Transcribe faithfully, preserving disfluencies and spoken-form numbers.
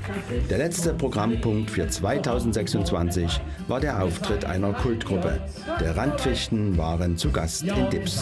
Der letzte Programmpunkt für zweitausendsechsundzwanzig war der Auftritt einer Kultgruppe. Der Randfichten waren zu Gast in Dips.